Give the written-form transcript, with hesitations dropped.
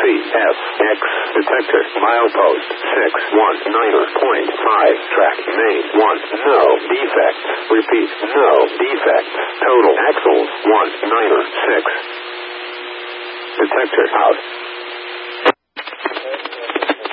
CFX detector. Milepost 619.5. Track main 1. No defects. Repeat, no defects. Total axles 196. Detector out.